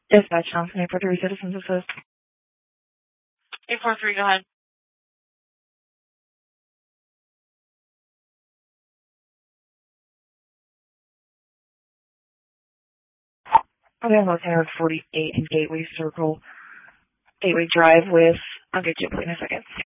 Dispatch Johnson, 843 Citizens Assist. 843, go ahead. Okay, I'm looking at 48 in Gateway Circle, Gateway Drive with, I'll get you in a second.